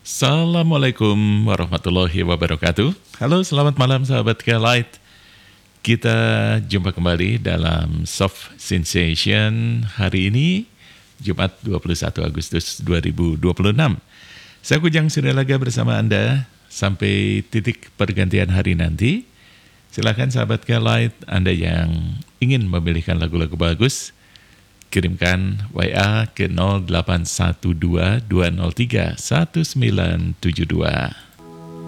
Assalamualaikum warahmatullahi wabarakatuh. Halo, selamat malam sahabat K-Light. Kita jumpa kembali dalam Soft Sensation hari ini, Jumat 21 Agustus 2026. Saya Kujang Sirelaga bersama Anda sampai titik pergantian hari nanti. Silakan sahabat K-Light, Anda yang ingin memilihkan lagu-lagu bagus, kirimkan WA ke 0812 203 1972.